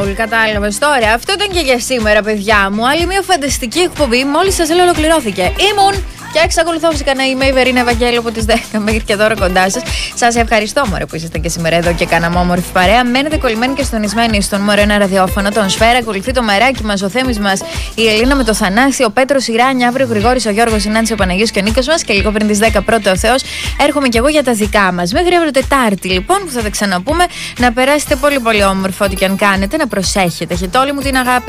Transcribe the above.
Cool, κατάλαβες τώρα. Αυτό ήταν και για σήμερα, παιδιά μου. Άλλη μια φανταστική εκπομπή. Μόλις σας λέω ολοκληρώθηκε. Ήμουν και εξακολουθώ φυσικά να είμαι η Βερίνα Ευαγγέλου από τις 10 μέχρι και τώρα κοντά σας. Σας ευχαριστώ, μωρέ, που είσαστε και σήμερα εδώ και κάναμε όμορφη παρέα. Μένετε κολλημένοι και στονισμένοι στον Μωρέ ένα ραδιόφωνο. Τον Σφαίρα, ακολουθεί το μεράκι μας, ο Θέμης μας, η Ελίνα με το Θανάση, ο Πέτρος, η Ράνια, αύριο ο Γρηγόρης, ο Γιώργος, η Νάνση, ο Παναγιώτης και ο Νίκος μας. Και λίγο πριν τις 10 πρώτα ο Θεός, έρχομαι κι εγώ για τα δικά μας. Μέχρι αύριο Τετάρτη, λοιπόν, που θα τα ξαναπούμε. Να περάσετε πολύ πολύ όμορφα ό,τι και αν κάνετε, να προσέχετε. Έχετε όλη μου την αγάπη.